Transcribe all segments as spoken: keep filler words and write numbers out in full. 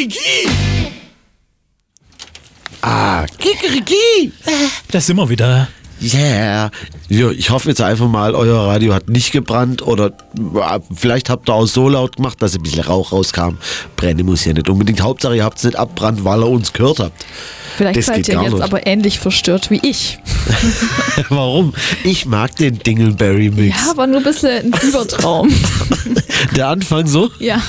Kikeriki! Ah, Kikeriki! Da sind wir wieder. Yeah. Ja, ich hoffe jetzt einfach mal, euer Radio hat nicht gebrannt oder äh, vielleicht habt ihr auch so laut gemacht, dass ein bisschen Rauch rauskam. Brennen muss ja nicht unbedingt. Hauptsache, ihr habt es nicht abbrannt, weil ihr uns gehört habt. Vielleicht Das seid geht ihr gar jetzt nicht. aber ähnlich verstört wie ich. Warum? Ich mag den Dingleberry-Mix. Ja, aber nur ein bisschen ein Übertraum. Der Anfang so? Ja.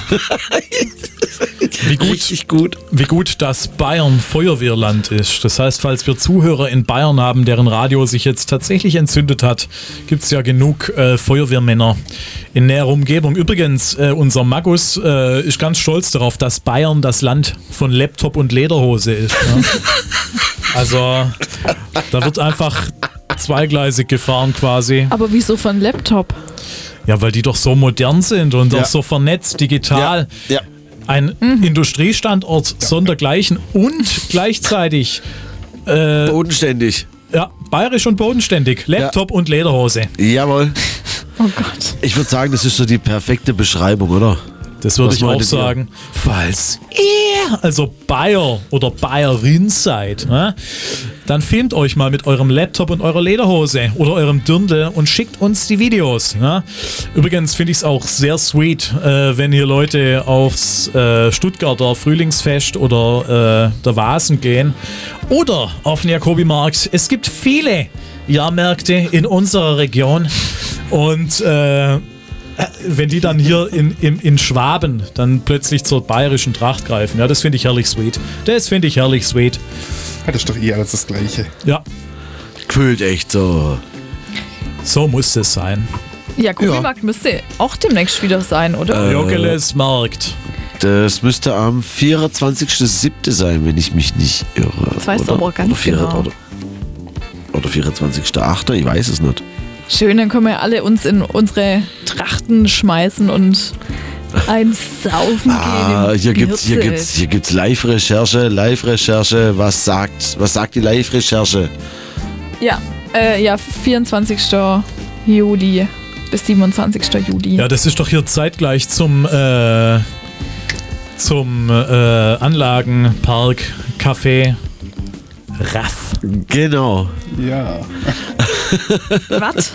Wie gut, Richtig gut. wie gut, dass Bayern Feuerwehrland ist. Das heißt, falls wir Zuhörer in Bayern haben, deren Radio sich jetzt tatsächlich entzündet hat, gibt es ja genug äh, Feuerwehrmänner in näherer Umgebung. Übrigens, äh, unser Magus äh, ist ganz stolz darauf, dass Bayern das Land von Laptop und Lederhose ist. Ne? Also, da wird einfach zweigleisig gefahren quasi. Aber wieso von Laptop? Ja, weil die doch so modern sind und Ja. auch so vernetzt, digital. Ja. Ein Industriestandort sondergleichen und gleichzeitig äh, Bodenständig. ja, bayerisch und bodenständig. Laptop und Lederhose. Jawohl. Oh Gott. Ich würde sagen, das ist so die perfekte Beschreibung, oder? Das würde Was ich auch meintet ihr? sagen. Falls ihr also Bayer oder Bayerin seid, ne, dann filmt euch mal mit eurem Laptop und eurer Lederhose oder eurem Dirndl und schickt uns die Videos. Ne? Übrigens finde ich es auch sehr sweet, äh, wenn hier Leute aufs äh, Stuttgarter Frühlingsfest oder äh, der Vasen gehen oder auf den Jakobi-Markt. Es gibt viele Jahrmärkte in unserer Region und äh, wenn die dann hier in, in, in Schwaben dann plötzlich zur bayerischen Tracht greifen. Ja, das finde ich herrlich sweet. Das finde ich herrlich sweet. Das ist doch eh alles das Gleiche. Ja, Gefühlt echt so. so muss es sein. Ja, Kugelmarkt müsste auch demnächst wieder sein, oder? Äh, Jogeles Markt. Das müsste am vierundzwanzigsten siebten sein, wenn ich mich nicht irre. Das weißt du oder? aber ganz oder vier- genau. Oder, oder vierundzwanzigsten achten Ich weiß es nicht. Schön, dann können wir alle uns in unsere Trachten schmeißen und ein Saufen Ah, gehen. im hier gibt's, hier Hirzel. gibt's, hier gibt's Live-Recherche, Live-Recherche. Was sagt, was sagt die Live-Recherche? Ja, äh, ja, vierundzwanzigsten Juli bis siebenundzwanzigsten Juli. Ja, das ist doch hier zeitgleich zum, äh, zum äh, Anlagenpark Café Raff. Genau. Ja. Was?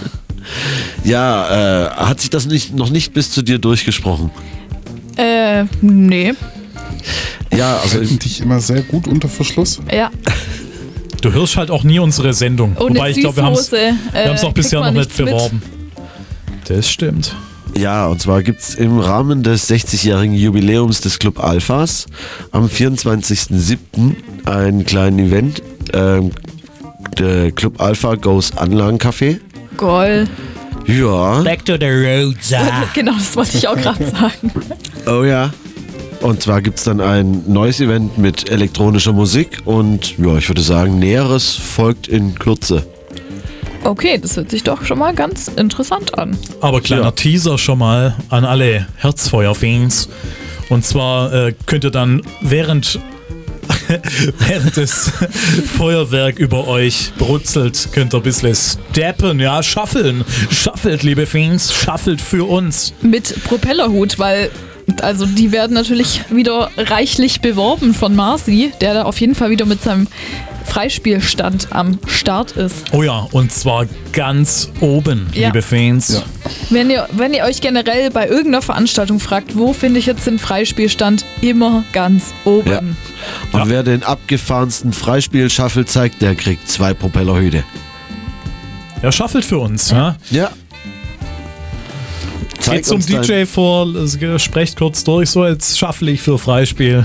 Ja, äh, hat sich das nicht, noch nicht bis zu dir durchgesprochen? Äh, nee. Ja, also Halten dich immer sehr gut unter Verschluss. Ja. Du hörst halt auch nie unsere Sendung. Ohne Wobei ich glaube, wir haben es Süßsoße, wir haben's äh, auch bisher kriegt noch man nicht nichts mit. beworben. Das stimmt. Ja, und zwar gibt es im Rahmen des sechzigjährigen Jubiläums des Club Alphas am vierundzwanzigsten siebten ein kleines Event. Ähm, der Club Alpha Goes Anlagencafé. Goll. Ja, Back to the roads. Genau, das wollte ich auch gerade sagen. oh ja. Und zwar gibt es dann ein neues Event mit elektronischer Musik und ja, ich würde sagen, Näheres folgt in Kürze. Okay, das hört sich doch schon mal ganz interessant an. Aber kleiner Ja. Teaser schon mal an alle Herzfeuer-Fans. Und zwar äh, könnt ihr dann während, während das Feuerwerk über euch brutzelt, könnt ihr ein bisschen steppen, ja, schaffeln. Schaffelt, liebe Fans, schaffelt für uns. Mit Propellerhut, weil also die werden natürlich wieder reichlich beworben von Marci, der da auf jeden Fall wieder mit seinem Freispielstand am Start ist. Oh ja, und zwar ganz oben, Ja. liebe Fans. Ja. Wenn ihr, wenn ihr euch generell bei irgendeiner Veranstaltung fragt, wo finde ich jetzt den Freispielstand, immer ganz oben. Ja. Und Ja. wer den abgefahrensten Freispiel-Shuffle zeigt, der kriegt zwei Propellerhüte. Ja, schaffelt für uns. Ja. Ja. Geht Zeig zum uns D J dein- vor, äh, sprecht kurz durch, so jetzt schaffel ich für Freispiel.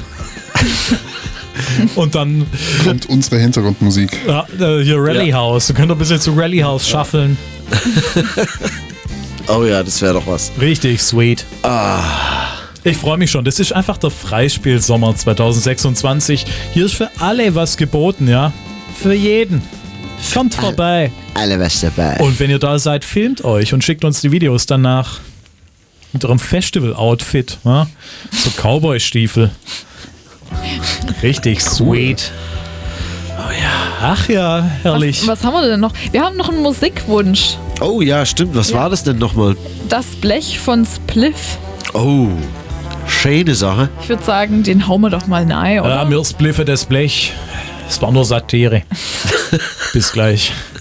Und dann Kommt unsere Hintergrundmusik. ja, äh, hier Rally Ja. House. Du könnt ein bisschen zu Rally House schaffeln. Oh ja, das wäre doch was. Richtig sweet. Ich freue mich schon. Das ist einfach der Freispielsommer zwanzig sechsundzwanzig. Hier ist für alle was geboten, ja. Für jeden. Kommt vorbei. Alle was dabei. Und wenn ihr da seid, filmt euch und schickt uns die Videos danach. Mit eurem Festival-Outfit. Ja? So Cowboy-Stiefel. Richtig sweet. Oh ja. Ach ja, herrlich. Was, was haben wir denn noch? Wir haben noch einen Musikwunsch. Oh ja, stimmt. Was war das denn nochmal? Das Blech von Spliff. Oh, schöne Sache. Ich würde sagen, den hauen wir doch mal nahe, oder? Ja, mir's bliffe das Blech. Es war nur Satire. Bis gleich.